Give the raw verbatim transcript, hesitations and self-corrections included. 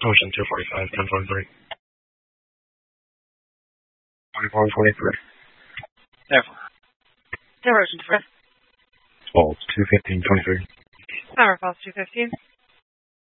Ocean two forty-five, ten twenty-three. twenty-four twenty-three. Therefore. Diversion to Fred. Falls two fifteen twenty-three. Hammer falls two fifteen.